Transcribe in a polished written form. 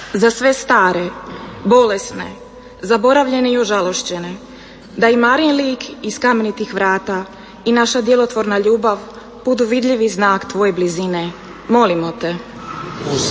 Za sve stare, bolesne, zaboravljene i užalošćene, da i Marin lik iz kamenitih vrata i naša djelotvorna ljubav budu vidljivi znak tvoje blizine. Molimo te.